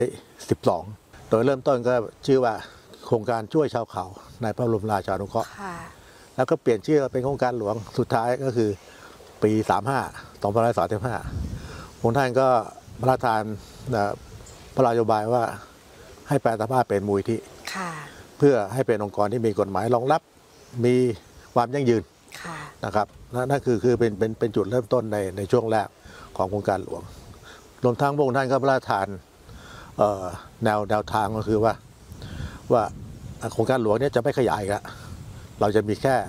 12โดยเริ่มต้นก็ชื่อว่าโครงการช่วยชาวเขาในพระบรมราชานุเคราะห์แล้วก็เปลี่ยนชื่อเป็นโครงการหลวงสุดท้ายก็คือปี2535องค์ท่านก็พระราชทานพระราชนโยบายว่าให้แปลสภาพเป็นมูลนิธิเพื่อให้เป็นองค์กรที่มีกฎหมายรองรับมีความยั่งยืนนะครับนั่นคือเป็นจุดเริ่มต้นในช่วงแรกของโครงการหลวงรวมทั้งพระองค์ท่านก็พระราชทานแนวทางก็คือว่าโครงการหลวงนี้จะไม่ขยายแล้วเราจะมีแค่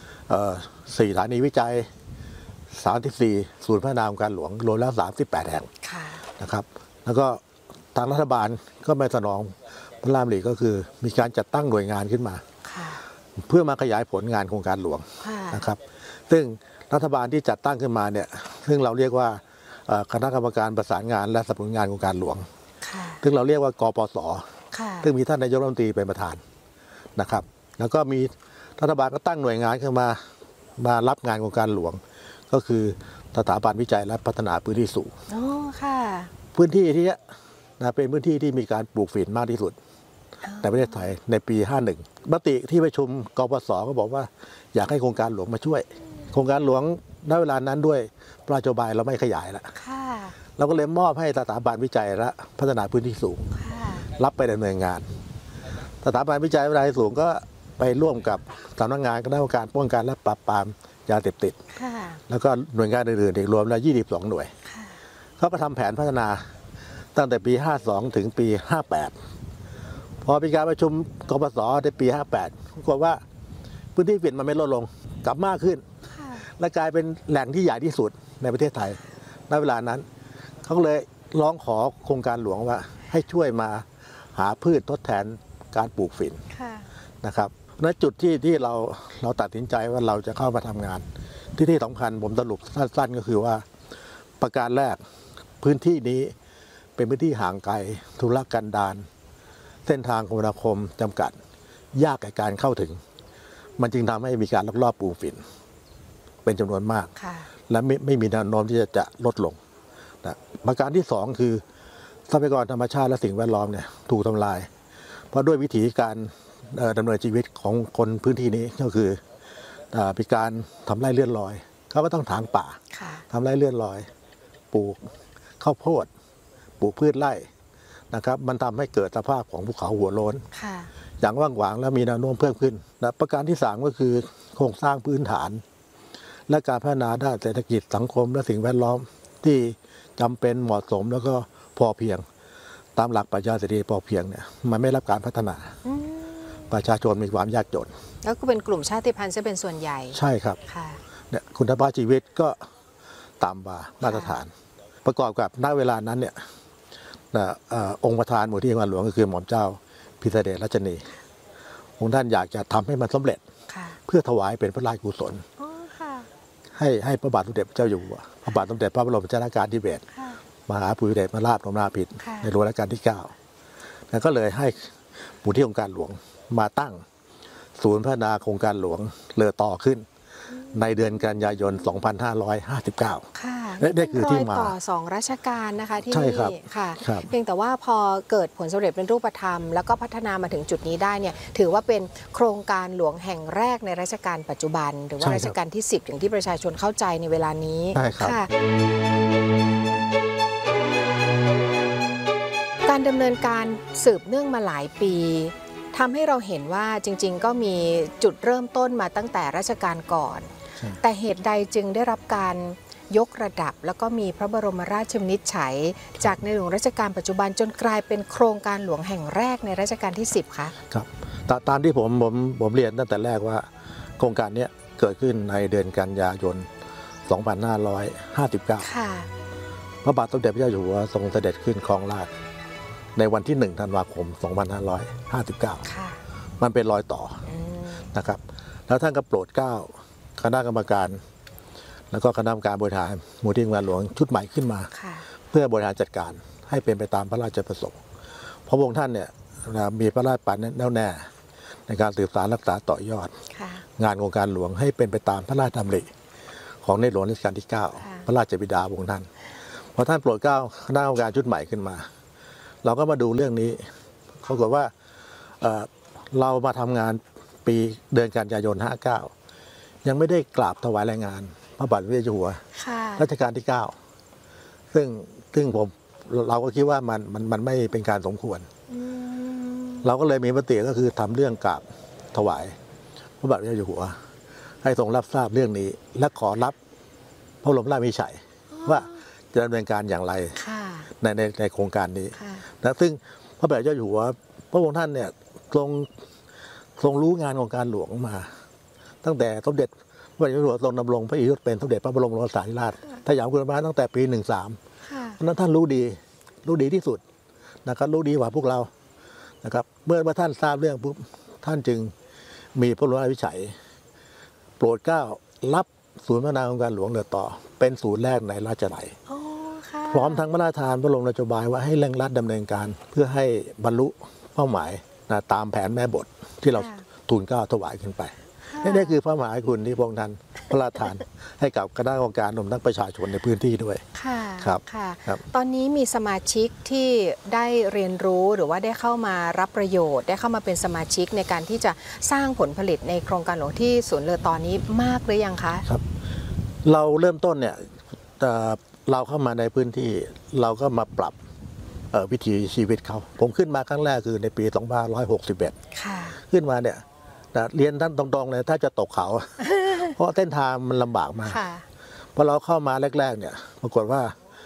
4 สถานีวิจัย34 ศูนย์พัฒนาองค์การหลวงรวมแล้ว38 แห่งนะครับแล้วก็ทางรัฐบาลก็มาสนองพระราชดำริก็คือมีการจัดตั้งหน่วยงานขึ้นมาเพื่อมาขยายผลงานโครงการหลวงนะครับซึ่งรัฐบาลที่จัดตั้งขึ้นมาเนี่ยซึ่งเราเรียกว่าคณะกรรมการประสานงานและสนับสนุนงานโครงการหลวงซึ่งเราเรียกว่ากปส.ซึ่งมีท่านนายกรัฐมนตรีเป็นประธานนะครับแล้วก็มีรัฐบาลก็ตั้งหน่วยงานขึ้นมารับงานโครงการหลวงก็คือสถาบันวิจัยและพัฒนาพื้นที่สูงพื้นที่ที่นี้เป็นพื้นที่ที่มีการปลูกฝิ่นมากที่สุดในประเทศไทยในปี 51มติที่ประชุมกปส.ก็บอกว่าอยากให้โครงการหลวงมาช่วยโครงการหลวงณเวลานั้นด้วยพระราชนโยบายเราไม่ขยายแล้วเราก็เลยมอบให้สถาบันวิจัยและพัฒนาพื้นที่สูงรับไปดำเนินงานสถาบันวิจัยพัฒนาพื้นที่สูงก็ไปร่วมกับสำนักงานคณะกรรมการป้องกันและปราบปรามยาเสพติดแล้วก็หน่วยงานอื่นๆอีกรวมแล้ว22 หน่วยเขาก็ทำแผนพัฒนาตั้งแต่ปี 52 ถึงปี 58พอมีการประชุมกปส.ในปี 58ปรากฏว่าพื้นที่ฝิ่นมันไม่ลดลงกลับมากขึ้นและกลายเป็นแหล่งที่ใหญ่ที่สุดในประเทศไทยณเวลานั้นเขาเลยร้องขอโครงการหลวงว่าให้ช่วยมาหาพืชทดแทนการปลูกฝิ่นนะครับณจุดที่เราตัดสินใจว่าเราจะเข้ามาทำงานที่สำคัญผมสรุปสั้นๆก็คือว่าประการแรกพื้นที่นี้เป็นพื้นที่ห่างไกลธุรกันดารเส้นทางคมนาคมจำกัดยากแก่การเข้าถึงมันจึงทำให้มีการลักลอบปลูกฝิ่นเป็นจำนวนมากและไม่มีแนวโน้มที่จะลดลงนะประการที่2คือทรัพยากรธรรมชาติและสิ่งแวดล้อมเนี่ยถูกทำลายเพราะด้วยวิถีการดำเนินชีวิตของคนพื้นที่นี้ก็คือมีการทำไร่เลื่อนลอยเขาก็ต้องถางป่าทำไร่เลื่อนลอยปลูกข้าวโพดปลูกพืชไร่นะครับมันทำให้เกิดสภาพของภูเขาหัวโล้นอย่างว่างหวางและมีแนวโน้มเพิ่มขึ้นนะประการที่3ก็คือโครงสร้างพื้นฐานและการพัฒนาด้านเศรษฐกิจสังคมและสิ่งแวดล้อมที่จำเป็นเหมาะสมแล้วก็พอเพียงตามหลักปรัชญาเศรษฐกิจพอเพียงเนี่ยมันไม่รับการพัฒนาประชาชนมีความยากจนแล้วก็เป็นกลุ่มชาติพันธุ์จะเป็นส่วนใหญ่ใช่ครับเนี่ยคุณภาพชีวิตก็ต่ำกว่ามาตรฐานประกอบกับณเวลานั้นเนี่ยองค์ประธานมูลที่โครงการหลวงก็คือหม่อมเจ้าพิเศษรัชนีองค์ท่านอยากจะทำให้มันสำเร็จเพื่อถวายเป็นพระราชกุศลให้พระบาทสมเด็จพระเจ้าอยู่หัวพระบาทสมเด็จพระบรมชนกาธิเบศรมหาภูมิพลอดุลยเดชมหาราชบรมนาถบพิตรในหลวงรัชกาลที่ 9แล้วก็เลยให้มูลที่โครงการหลวงมาตั้งศูนย์พัฒนาโครงการหลวงเลอต่อขึ้นในเดือนกันยายน 2559 ค่ะนี่คือที่มาต่อ2 รัชกาลนะคะที่นี่ค่ะเพียงแต่ว่าพอเกิดผลสำเร็จเป็นรูปธรรมแล้วก็พัฒนามาถึงจุดนี้ได้เนี่ยถือว่าเป็นโครงการหลวงแห่งแรกในรัชกาลปัจจุบันหรือว่ารัชกาลที่ 10อย่างที่ประชาชนเข้าใจในเวลานี้ค่ะการดำเนินการสืบเนื่องมาหลายปีทำให้เราเห็นว่าจริงๆก็มีจุดเริ่มต้นมาตั้งแต่รัชกาลก่อนแต่เหตุใดจึงได้รับการยกระดับแล้วก็มีพระบรมราชวินิจฉัยจากในหลวงรัชกาลปัจจุบันจนกลายเป็นโครงการหลวงแห่งแรกในรัชกาลที่ 10คะครับตามที่ผมเรียนตั้งแต่แรกว่าโครงการนี้เกิดขึ้นในเดือนกันยายน 2559 พระบาทสมเด็จพระเจ้าอยู่หัวทรงเสด็จขึ้นครองราชย์ในวันที่ 1 ธันวาคม 2559 มันเป็นรอยต่อนะครับแล้วท่านก็โปรดเกล้าคณะกรรมการแล้วก็คณะกรรมการบริหารมูลที่โครงการหลวงชุดใหม่ขึ้นมาเพื่อบริหารจัดการให้เป็นไปตามพระราชประสงค์พระองค์ท่านเนี่ยมีพระราชปณิธานแน่วแน่ในการสืบสานรักษาต่อยอดงานโครงการหลวงให้เป็นไปตามพระราชดำริของในหลวงรัชกาลที่ 9 พระราชบิดาพระองค์ท่านพอท่านโปรดเกล้าคณะกรรมการชุดใหม่ขึ้นมาเราก็มาดูเรื่องนี้ปรากฏว่าเรามาทำงานปีเดือนกันยายน59ยังไม่ได้กราบถวายรายงานพระบาทสมเด็จเจ้าอยู่หัวรัชกาลที่9ซึ่งเราก็คิดว่ามันไม่เป็นการสมควรเราก็เลยมีมติก็คือทำเรื่องกราบถวายพระบาทสมเด็จเจ้าอยู่หัวให้ทรงรับทราบเรื่องนี้และขอรับพระบรมราชวินิจฉัยว่าจะดำเนินการอย่างไรในโครงการนี้นะซึ่งพระบาทสมเด็จเจ้าอยู่หัวพระองค์ท่านเนี่ยทรงรู้งานของการหลวงมาตั้งแต่สมเด็จพระบาทสมเด็จเจ้าอยู่หัวทรงดำรงพระอิทธิยศเป็นสมเด็จพระบรมโอรสาธิราชสยามกุฎราชตั้งแต่ปี13เพราะนั้นท่านรู้ดีที่สุดนะครับรู้ดีกว่าพวกเรานะครับเมื่อท่านทราบเรื่องปุ๊บท่านจึงมีพระบรมราชวินิจฉัยโปรดเกล้ารับศูนย์พัฒนาโครงการหลวงเรือต่อเป็นศูนย์แรกในราชอาณาจักรพร้อมทั้งพระราชทานพระบรมนโยบายว่าให้เร่งรัดดำเนินการเพื่อให้บรรลุเป้าหมายตามแผนแม่บทที่เราทูลเกล้าถวายขึ้นไปนี่คือพระมหากรุณาธิคุณที่พระองค์ท่านพระราชทานให้กับคณะกรรมการรวมทั้งประชาชนในพื้นที่ด้วยครับตอนนี้มีสมาชิกที่ได้เรียนรู้หรือว่าได้เข้ามารับประโยชน์ได้เข้ามาเป็นสมาชิกในการที่จะสร้างผลผลิตในโครงการหลวงที่ศูนย์เรือตอนนี้มากหรือยังคะครับเราเริ่มต้นเนี่ยเราเข้ามาในพื้นที่เราก็มาปรับวิถีชีวิตเขาผมขึ้นมาครั้งแรกคือในปี2561ขึ้นมาเนี่ยเรียนท่านตรงๆเลยถ้าจะตกเขา เพราะเส้นทางมันลำบากมากพอเราเข้ามาแรกๆเนี่ยปรากฏว่า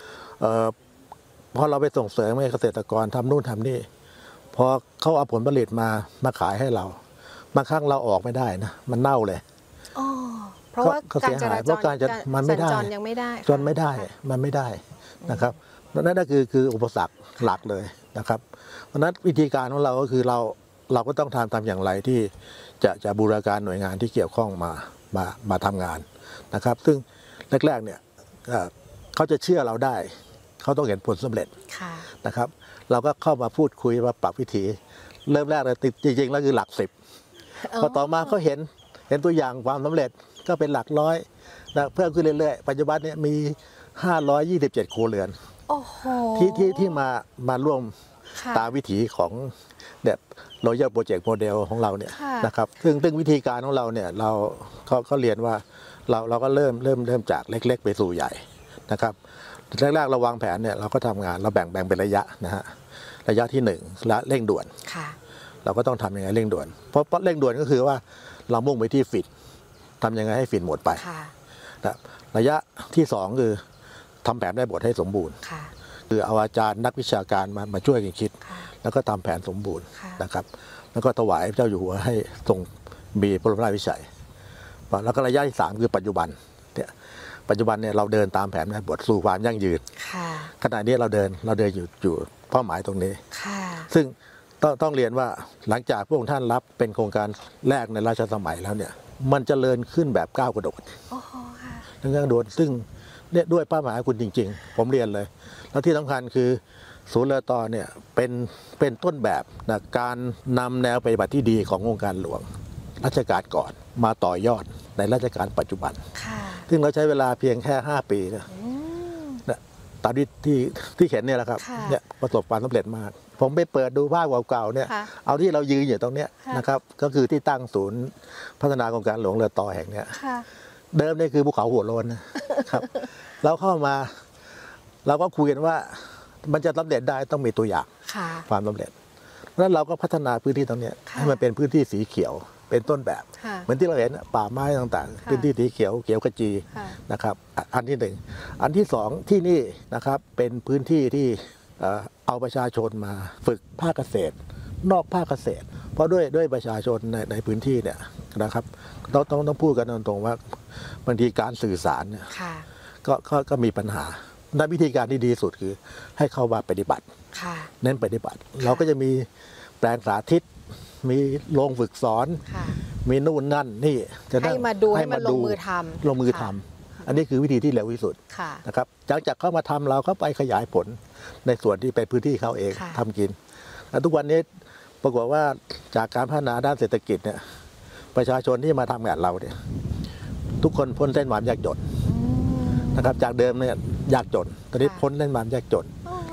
พอเราไปส่งเสริมให้เกษตรกรทำนู่นทำนี่พอเขาเอาผลผลิตมาขายให้เราบางครั้งเราออกไม่ได้นะมันเน่าเลยเพราะว่าการจราจรมันไม่ได้ยังไม่ได้จนไม่ได้มันไม่ได้นะครับนั่นคืออุปสรรคหลักเลยนะครับเพราะนั้นวิธีการของเราก็คือเราก็ต้องทำอย่างไรที่จะบูรณาการหน่วยงานที่เกี่ยวข้องมาทำงานนะครับซึ่งแรกๆเนี่ยเขาจะเชื่อเราได้เขาต้องเห็นผลสำเร็จนะครับเราก็เข้ามาพูดคุยมาปรับวิธีเริ่มแรกเลยจริงๆแล้วคือหลัก10พอต่อมาเขาเห็นตัวอย่างความสำเร็จก็เป็นหลักร้อยนะเพิ่มขึ้นเรื่อยๆปัจจุบันเนี่ยมี527ครัวเรือนที่มาร่วมตามวิถีของแบบRoyal Project Model ของเราเนี่ยนะครับซึ่งวิธีการของเราเนี่ยเราก็เรียนว่าเราก็เริ่มจากเล็กๆไปสู่ใหญ่นะครับแรกๆเราวางแผนเนี่ยเราก็ทำงานเราแบ่งเป็นระยะนะฮะระยะที่1และเร่งด่วนเราก็ต้องทำยังไงเร่งด่วนเพราะเร่งด่วนก็คือว่าเรามุ่งไปที่ฝิ่นทำยังไงให้ฝิ่นหมดไประยะที่2คือทำแผนแม่บทให้สมบูรณ์คือเอาอาจารย์นักวิชาการมาช่วยกันคิดแล้วก็ทำแผนสมบูรณ์นะครับแล้วก็ถวายพระเจ้าอยู่หัวให้ทรงมีพระบรมราชวินิจฉัยแล้วก็ระยะที่3คือปัจจุบันเนี่ยเราเดินตามแผนแม่บทสู่ความยั่งยืนขณะนี้เราเดินอยู่เป้าหมายตรงนี้ซึ่งต้องเรียนว่าหลังจากพระองค์ท่านรับเป็นโครงการแรกในราชสมัยแล้วเนี่ยมันเจริญขึ้นแบบก้าวกระโดดทั้งก้าวกระโดดซึ่งเนี่ยด้วยเป้าหมายคุณจริงๆผมเรียนเลยแล้วที่สำคัญคือศูนย์เรือต่อเนี่ยเป็นต้นแบบนะการนำแนวปฏิบัติที่ดีขององค์การหลวงรัชกาลก่อนมาต่อยอดในรัชกาลปัจจุบันซึ่งเราใช้เวลาเพียงแค่5 ปีนะตามที่เห็นเนี่ยแหละครับเนี่ยประสบความสำเร็จมากผมไปเปิดดูภาพเก่าๆเนี่ยเอาที่เรายืนอยู่ตรงเนี้ยนะครับก็คือที่ตั้งศูนย์พัฒนาโครงการหลวงเรือต่อแห่งเนี้ยเดิมนี่คือภูเขาหัวโล้นนะครับเราเข้ามาเราก็คุยกันว่ามันจะสำเร็จได้ต้องมีตัวอย่างความสำเร็จเพราะฉะนั้นเราก็พัฒนาพื้นที่ตรงนี้ให้มันเป็นพื้นที่สีเขียวเป็นต้นแบบเหมือนที่เราเห็นป่าไม้ต่างๆพื้นที่สีเขียวขจีนะครับอันที่1อันที่2ที่นี่นะครับเป็นพื้นที่ที่เอาประชาชนมาฝึกภาคเกษตรนอกภาคเกษตรเพราะด้วยประชาชนในพื้นที่เนี่ยนะครับต้องพูดกันตรงๆว่าบางทีการสื่อสารเนี่ยก็มีปัญหาในวิธีการที่ดีสุดคือให้เข้ามาปฏิบัติเน้นปฏิบัติเราก็จะมีแปลงสาธิตมีโรงฝึกสอนมีนู่นนั่นนี่จะให้มาดูให้มันลงมือทำอันนี้คือวิธีที่เร็วที่สุดนะครับจากเข้ามาทำเราก็ไปขยายผลในส่วนที่เป็นพื้นที่เขาเองทำกินทุกวันนี้ปรากฏว่าจากการพัฒนาด้านเศรษฐกิจเนี่ยประชาชนที่มาทำงานเราเนี่ยทุกคนพ้นเส้นความยากจนนะครับจากเดิมเนี่ยยากจนตอนนี้พ้นเส้นความยากจน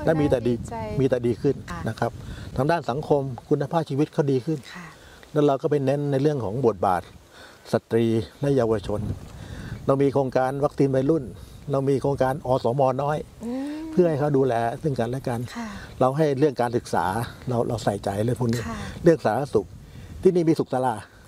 และมีแต่ดีใจมีแต่ดีขึ้นค่ะนะครับทางด้านสังคมคุณภาพชีวิตเขาดีขึ้นค่ะแล้วเราก็ไปเน้นในเรื่องของบทบาทสตรีและเยาวชน เรามีโครงการวัคซีนวัยรุ่น เรามีโครงการอสมน้อย เพื่อให้เขาดูแลซึ่งกันและกันค่ะเราให้เรื่องการศึกษาเราใส่ใจเรื่องพวกนี้ค่ะเรื่องสาธารณสุขที่นี่มีสุขศาลา